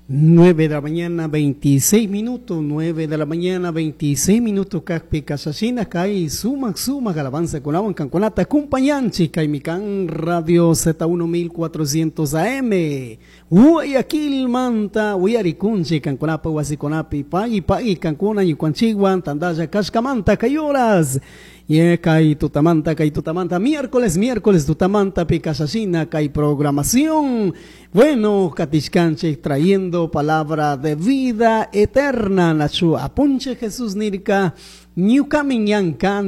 9 de la mañana, 26 minutos, 9 de la mañana, 26 minutos, Caspi Casasina, Kai, Suma, Alabanza con agua en Canconata, acompañanchi, Caimicán, Radio Z1 1400 AM, Guayaquil, Manta, Huayaricunchi, Canconapa, Huasiconapi, Pagi, Cancuna, Yucuanchiguan, Tandaya, Cascamanta, Cayoras. Kai tutamanta, miércoles, tutamanta, picasasina, kai programación. Bueno, Catishcanche trayendo palabra de vida eterna, Nachu, Apunche Jesús Nirka, New Coming Yankan.